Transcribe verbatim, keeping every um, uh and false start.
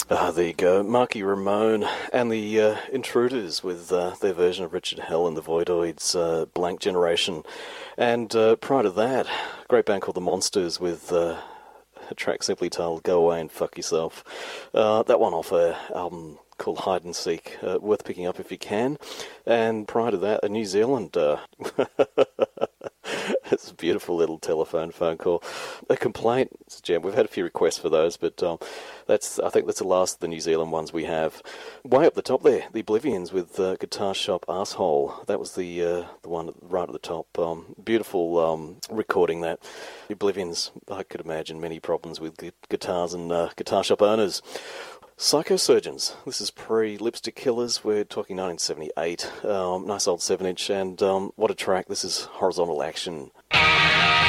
Ah, there you go. Marky Ramone and the uh, Intruders with uh, their version of Richard Hell and the Voidoids' uh, Blank Generation. And uh, prior to that, a great band called The Monsters with uh, a track simply titled Go Away and Fuck Yourself. Uh, that one off a album called Hide and Seek, uh, worth picking up if you can. And prior to that, a New Zealand... Uh, It's a beautiful little telephone phone call. A complaint, Jam. We've had a few requests for those, but um, that's I think that's the last of the New Zealand ones we have. Way up the top there, the Oblivions with uh, Guitar Shop Arsehole. That was the uh, the one right at the top. Um, beautiful um, recording that. The Oblivions, I could imagine many problems with gu- guitars and uh, guitar shop owners. Psychosurgeons. This is pre-Lipstick Killers. We're talking nineteen seventy-eight. Um, nice old seven inch, and um, what a track. This is Horizontal Action.